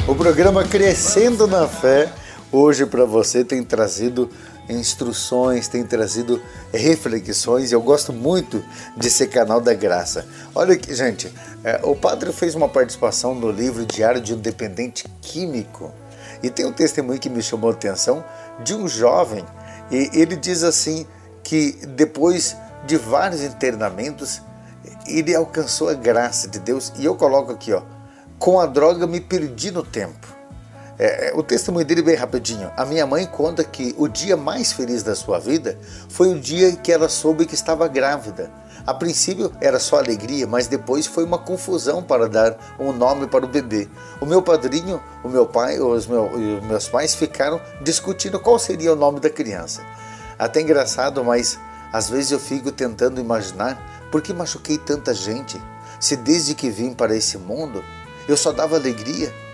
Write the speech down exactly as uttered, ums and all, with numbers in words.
O programa Crescendo na Fé, hoje para você tem trazido instruções, tem trazido reflexões, e eu gosto muito de ser canal da graça. Olha aqui, gente, é, o padre fez uma participação no livro Diário de um Dependente Químico, e tem um testemunho que me chamou a atenção de um jovem, e ele diz assim, que depois de vários internamentos, ele alcançou a graça de Deus, e eu coloco aqui, ó, com a droga me perdi no tempo. É, o testemunho dele bem rapidinho. A minha mãe conta que o dia mais feliz da sua vida foi o dia que ela soube que estava grávida. A princípio era só alegria, mas depois foi uma confusão para dar um nome para o bebê. O meu padrinho, o meu pai, os, meu, os meus pais ficaram discutindo qual seria o nome da criança. Até engraçado, mas às vezes eu fico tentando imaginar por que machuquei tanta gente, se desde que vim para esse mundo eu só dava alegria.